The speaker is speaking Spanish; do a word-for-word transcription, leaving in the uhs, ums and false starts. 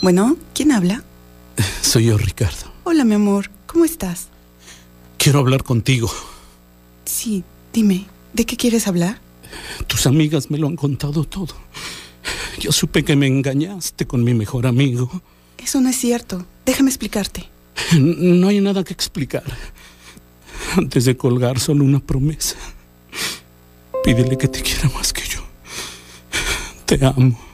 Bueno, ¿quién habla? Soy yo, Ricardo. Hola, mi amor. ¿Cómo estás? Quiero hablar contigo. Sí, dime. ¿De qué quieres hablar? Tus amigas me lo han contado todo. Yo supe que me engañaste con mi mejor amigo. Eso no es cierto. Déjame explicarte. No hay nada que explicar. Antes de colgar, solo una promesa. Pídele que te quiera más que yo. Te amo.